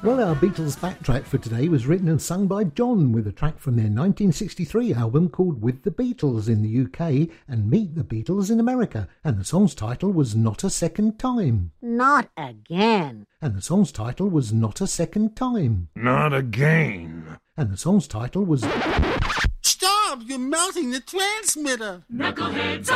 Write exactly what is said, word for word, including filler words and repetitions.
Well, our Beatles backtrack for today was written and sung by John, with a track from their nineteen sixty-three album called With the Beatles in the U K and Meet the Beatles in America. And the song's title was Not a Second Time. Not again. And the song's title was Not a Second Time. Not again. And the song's title was... Stop! You're melting the transmitter! Knuckleheads